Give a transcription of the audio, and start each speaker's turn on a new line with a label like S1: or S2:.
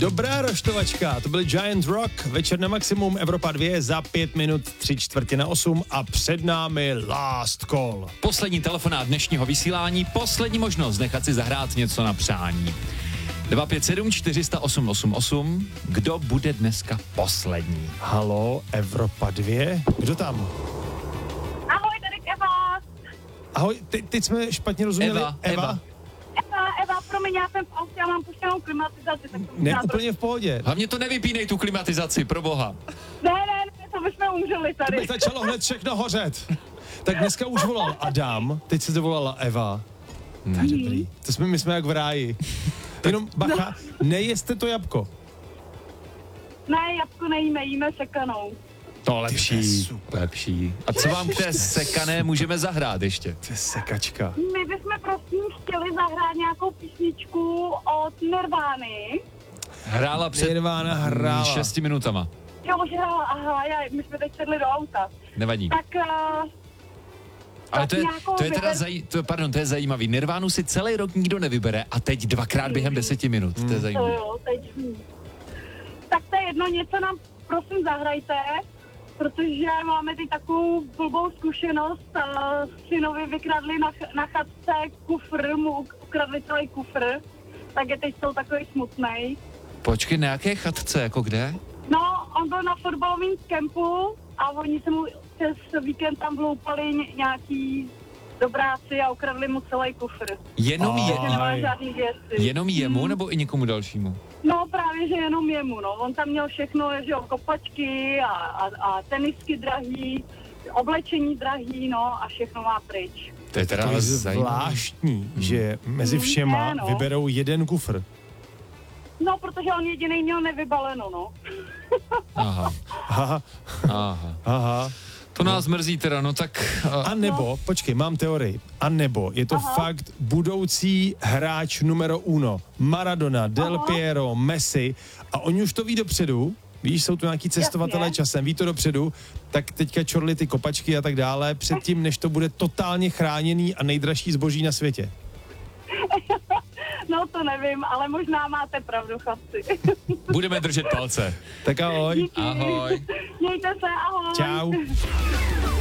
S1: Dobrá roštovačka, to byl Giant Rock, večer na maximum, Evropa 2 za 5 minut 3/4 a před námi Last Call.
S2: Poslední telefonát dnešního vysílání, poslední možnost nechat si zahrát něco na přání. 257 408 88. Kdo bude dneska poslední?
S1: Halo, Evropa 2, kdo tam?
S3: Ahoj, tady Eva.
S1: Ahoj, teď jsme špatně rozuměli.
S2: Eva.
S3: Eva, promiň, já jsem v autě, já mám puštěnou klimatizaci. Tak
S1: Ne, úplně v pohodě.
S2: Hlavně to nevypínej tu klimatizaci, pro boha.
S3: Ne, to bychom umřeli
S1: To
S3: tady.
S1: by začalo hned všechno hořet. Tak dneska už volal Adam, teď se dovolala Eva. Tak dobrý, my jsme jak v ráji. Jenom bacha, nejeste to jabko.
S3: Ne, jabko nejíme, jíme sekanou.
S2: To lepší, lepší. A co vám k té sekané můžeme zahrát ještě?
S1: To je sekačka.
S3: My bychom prosím chtěli zahrát nějakou písničku od Nirvány.
S2: Hrála před
S1: Nirvana hrála.
S3: 6
S2: minutama.
S3: Jo, už hrála, aha, my jsme teď sedli do auta.
S2: Nevadí.
S3: Tak...
S2: Ale to je teda to je zajímavý. Nirvánu si celý rok nikdo nevybere a teď dvakrát během 10 minut. To je zajímavé.
S3: Jo, teď... Tak to je jedno, něco nám prosím zahrajte, protože máme teď takovou blbou zkušenost. Synovi vykradli na chatce kufr, mu ukradli celý kufr, tak je teď jsou takový smutnej.
S2: Počkej, na jaké chatce, jako kde?
S3: No, on byl na fotbalovém kempu a oni se mu přes víkend tam vloupali nějaký dobráci a ukradli mu celý kufr.
S2: Jenom jemu nebo i někomu dalšímu?
S3: No právě, že jenom jemu, no. On tam měl všechno, že jo, kopačky a tenisky drahý, oblečení drahý, no a všechno má pryč.
S2: To je teda
S1: zvláštní, že mezi všema vyberou jeden kufr.
S3: No, protože on jedinej měl nevybaleno, no.
S1: Aha.
S2: To nás mrzí teda, no tak...
S1: A nebo, počkej, mám teorii. A nebo je to fakt budoucí hráč numero uno. Maradona, Del Piero, Messi. A oni už to ví dopředu. Víš, jsou tu nějaký cestovatelé časem, ví to dopředu, tak teďka čorli ty kopačky a tak dále, předtím, než to bude totálně chráněný a nejdražší zboží na světě.
S3: No to nevím, ale možná máte pravdu, chlapci.
S2: Budeme držet palce.
S1: Tak ahoj.
S3: Díky.
S2: Ahoj.
S3: Mějte se, ahoj.
S1: Čau.